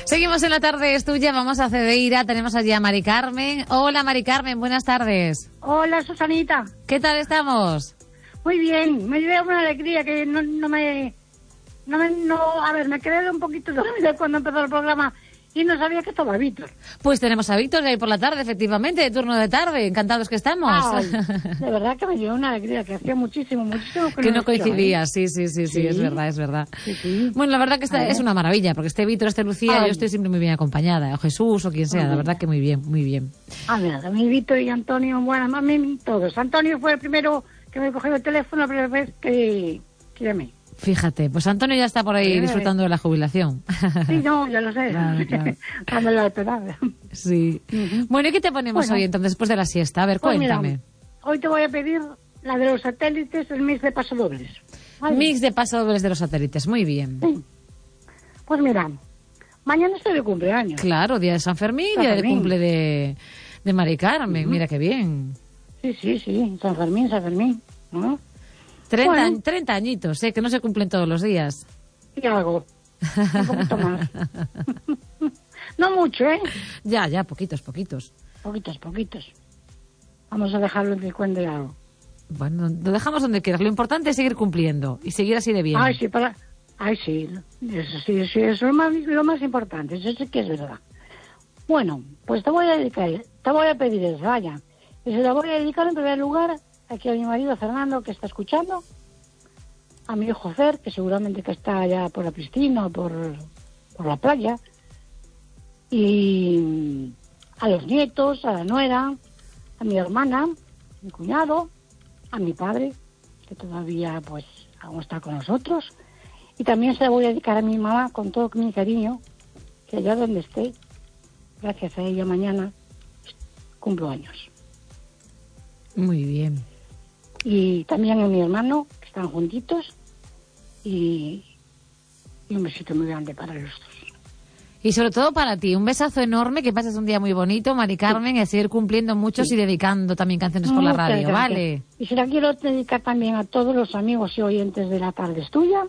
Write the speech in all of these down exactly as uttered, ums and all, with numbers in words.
Seguimos en La Tarde es Tuya, vamos a Cedeira, tenemos allí a Mari Carmen. Hola Mari Carmen, buenas tardes. Hola Susanita. ¿Qué tal estamos? Muy bien, me llevé una alegría que no, no me... No me no, a ver, me quedé un poquito dormida cuando empezó el programa y no sabía que estaba Víctor. Pues tenemos a Víctor de ahí por la tarde, efectivamente, de turno de tarde, encantados que estamos. Ay, de verdad que me llevé una alegría, que hacía muchísimo, muchísimo que, que no, no coincidía, ¿eh? sí, sí, sí, sí, sí, es verdad, es verdad. Sí, sí. Bueno, la verdad que esta es una maravilla, porque este Víctor, este Lucía, Ay. yo estoy siempre muy bien acompañada, o Jesús, o quien sea, Ay, la verdad que muy bien, muy bien. A ver, a mí Víctor y Antonio, bueno, a mí todos. Antonio fue el primero que me cogió el teléfono la primera vez que, que llamé. Fíjate, pues Antonio ya está por ahí Sí, disfrutando de la jubilación. Sí, no, ya lo sé. Claro, claro. Cuando la esperaba. Sí. Uh-huh. Bueno, ¿y qué te ponemos Bueno. hoy entonces después de la siesta? A ver, Pues cuéntame. mira, hoy te voy a pedir la de los satélites, el mix de pasodobles. ¿Vale? Mix de pasodobles de los satélites, muy bien. Sí. Pues mira, mañana estoy de cumpleaños. Claro, día de San Fermín, San día del Fermín. cumple de, de Mari Carmen, Uh-huh. mira qué bien. Sí, sí, sí, San Fermín, San Fermín, ¿no? treinta, Bueno. treinta añitos, ¿eh? Que no se cumplen todos los días. Y algo, un poquito más. No mucho, ¿eh? Ya, ya, poquitos, poquitos. Poquitos, poquitos. Vamos a dejarlo en cincuenta y algo. Bueno, lo dejamos donde quieras. Lo importante es seguir cumpliendo y seguir así de bien. Ay, sí, para... Ay, sí, eso sí, sí, eso es lo más, lo más importante, eso sí que es verdad. Bueno, pues te voy a dedicar, te voy a pedir eso, vaya. Y se la voy a dedicar en primer lugar aquí a mi marido Fernando, que está escuchando, a mi hijo Fer, que seguramente que está allá por la piscina o por, por la playa, y a los nietos, a la nuera, a mi hermana, a mi cuñado, a mi padre, que todavía pues aún está con nosotros, y también se la voy a dedicar a mi mamá con todo mi cariño, que allá donde esté, gracias a ella mañana cumplo años. Muy bien. Y también a mi hermano, que están juntitos, y, y un besito muy grande para los dos. Y sobre todo para ti, un besazo enorme, que pases un día muy bonito, Mari Carmen, y a seguir cumpliendo muchos Sí. y dedicando también canciones por la Muchas radio, gracias. ¿vale? Y se la quiero dedicar también a todos los amigos y oyentes de La Tarde es Tuya,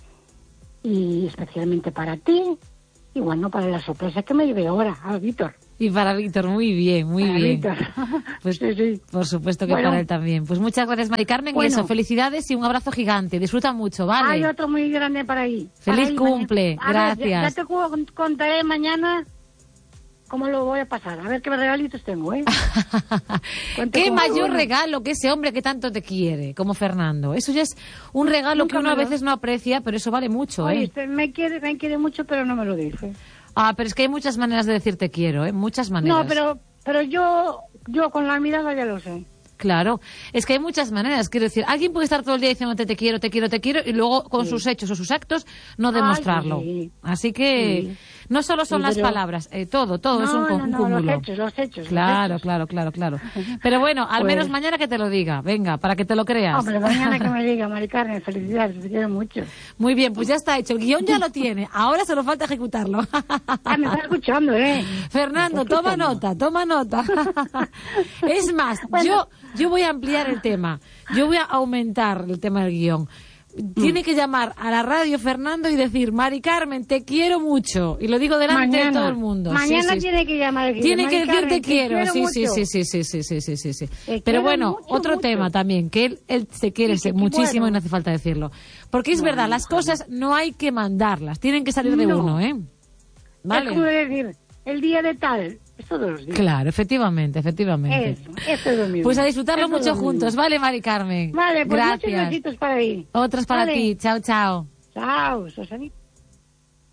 y especialmente para ti, y bueno, para la sorpresa que me llevé ahora, a Víctor. Y para Víctor, muy bien, muy Para bien. Víctor. Pues Sí, sí. por supuesto que Bueno. para él también. Pues muchas gracias, Mari Carmen, y Bueno. eso, felicidades y un abrazo gigante. Disfruta mucho, ¿vale? Hay otro muy grande para ahí. Feliz Para ahí cumple, mañana. A ver, ya- gracias. ya te cu- contaré mañana cómo lo voy a pasar. A ver qué regalitos tengo, ¿eh? Cuente Qué conmigo, mayor ¿no? regalo que ese hombre que tanto te quiere, como Fernando. Eso ya es un regalo Nunca que uno me a lo- veces no aprecia, pero eso vale mucho, Oye, ¿eh? este me quiere, me quiere mucho, pero no me lo dice. Ah, pero es que hay muchas maneras de decir te quiero, ¿eh? Muchas maneras. No, pero, pero yo, yo con la mirada ya lo sé. Claro, es que hay muchas maneras. Quiero decir, alguien puede estar todo el día diciéndote te quiero, te quiero, te quiero, y luego con Sí. sus hechos o sus actos no Ay, demostrarlo. sí. Así que Sí. no solo son Sí, las pero- palabras, eh, todo, todo es un, No, con- no, un no, cúmulo. los hechos, los hechos. los Claro, hechos. claro, claro, claro. Pero bueno, al Pues- menos mañana que te lo diga, venga, para que te lo creas. Hombre, mañana que me diga, Mari Carmen, felicidades, te quiero mucho. Muy bien, pues ya está hecho. El guión ya lo tiene. Ahora solo falta ejecutarlo. Ah, me está escuchando, ¿eh? Fernando, Me está toma escuchando. nota, toma nota. Es más, Bueno. yo, yo voy a ampliar el tema. Yo voy a aumentar el tema del guión. Tiene que llamar a la radio Fernando y decir, Mari Carmen, te quiero mucho. Y lo digo delante de todo el mundo. Sí, Mañana sí. tiene que llamar. Tiene que Mari decir Carmen, te quiero, sí, sí, mucho. sí, sí, sí, sí, sí, sí, sí, sí. Te Pero quiero bueno, mucho, otro mucho. tema también, que él, él se quiere Sí, que- que muchísimo bueno. y no hace falta decirlo. Porque es No, verdad, no, las no. cosas no hay que mandarlas, tienen que salir de No. uno, ¿eh? Es como ¿Vale? decir, el día de tal, es todos los días. Claro, efectivamente, efectivamente. Eso, eso es lo mismo. Pues a disfrutarlo Eso es mucho lo mismo. juntos, ¿vale, Mari Carmen? Vale, pues muchos Gracias. besitos para ahí. Otros para Vale. ti. Chao, chao. Chao, Susanita.